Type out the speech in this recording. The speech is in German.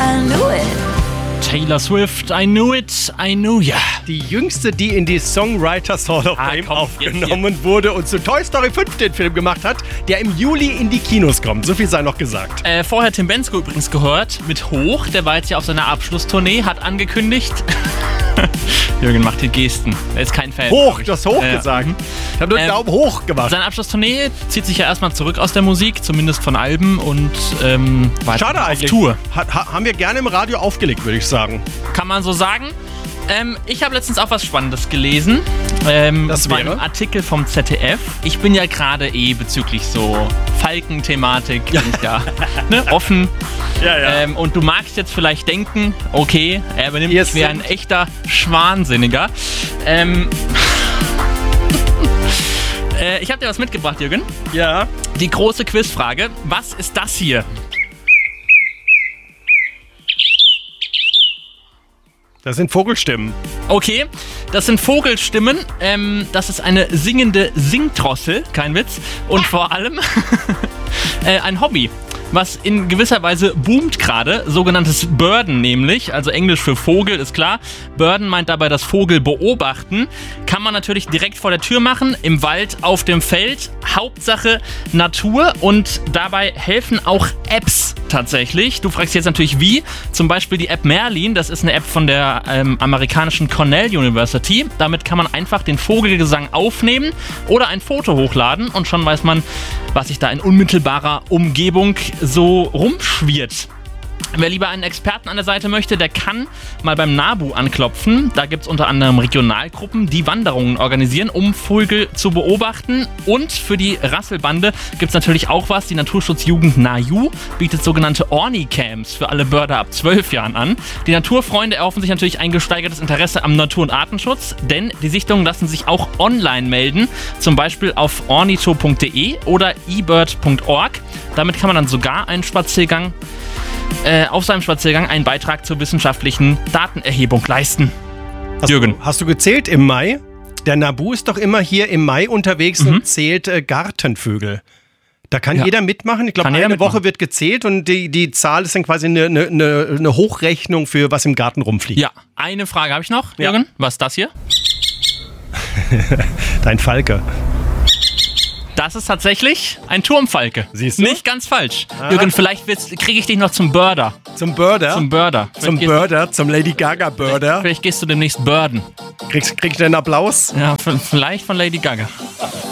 I knew it. Taylor Swift, I knew it, I knew ya. Die jüngste, die in die Songwriters Hall of Fame aufgenommen wurde und zu Toy Story 5 den Film gemacht hat, der im Juli in die Kinos kommt. So viel sei noch gesagt. Vorher Tim Bendzko übrigens gehört mit Hoch. Der war jetzt ja auf seiner Abschlusstournee, hat angekündigt. Jürgen macht hier Gesten. Er ist kein Fan. Hoch, du hast hoch gesagt. Ich habe nur den Daumen hoch gemacht. Seine Abschlusstournee zieht sich ja erstmal zurück aus der Musik, zumindest von Alben und weiter Schade auf eigentlich. Tour. Haben wir gerne im Radio aufgelegt, würde ich sagen. Kann man so sagen. Ich habe letztens auch was Spannendes gelesen. Das war ein Artikel vom ZDF. Ich bin ja gerade bezüglich so Falken-Thematik bin ich ja offen. Ja. Und du magst jetzt vielleicht denken, okay, er benimmt sich wie ein echter Schwansinniger. Ich habe dir was mitgebracht, Jürgen. Ja. Die große Quizfrage. Was ist das hier? Das sind Vogelstimmen. Okay, das sind Vogelstimmen. Das ist eine singende Singdrossel, kein Witz. Und vor allem ein Hobby, was in gewisser Weise boomt gerade. Sogenanntes Birden nämlich, also Englisch für Vogel, ist klar. Birden meint dabei das Vogel beobachten. Kann man natürlich direkt vor der Tür machen, im Wald, auf dem Feld. Hauptsache Natur und dabei helfen auch Apps tatsächlich. Du fragst jetzt natürlich wie. Zum Beispiel die App Merlin, das ist eine App von der amerikanischen Cornell University. Damit kann man einfach den Vogelgesang aufnehmen oder ein Foto hochladen und schon weiß man, was sich da in unmittelbarer Umgebung so rumschwirrt. Wer lieber einen Experten an der Seite möchte, der kann mal beim NABU anklopfen. Da gibt es unter anderem Regionalgruppen, die Wanderungen organisieren, um Vögel zu beobachten. Und für die Rasselbande gibt es natürlich auch was. Die Naturschutzjugend NAJU bietet sogenannte Orni-Camps für alle Börder ab 12 Jahren an. Die Naturfreunde erhoffen sich natürlich ein gesteigertes Interesse am Natur- und Artenschutz, denn die Sichtungen lassen sich auch online melden, zum Beispiel auf ornito.de oder ebird.org. Damit kann man dann sogar auf seinem Spaziergang einen Beitrag zur wissenschaftlichen Datenerhebung leisten. Jürgen. Hast du gezählt im Mai? Der NABU ist doch immer hier im Mai unterwegs und zählt Gartenvögel. Da kann jeder mitmachen. Ich glaube, eine Woche wird gezählt und die Zahl ist dann quasi eine Hochrechnung für was im Garten rumfliegt. Ja, eine Frage habe ich noch, Jürgen. Was ist das hier? Dein Falke. Das ist tatsächlich ein Turmfalke. Siehst du? Nicht ganz falsch. Jürgen, vielleicht kriege ich dich noch zum Birder. Zum Birder? Zum Birder. Zum Lady Gaga Birder. Vielleicht gehst du demnächst birden. Krieg ich einen Applaus? Ja, vielleicht von Lady Gaga.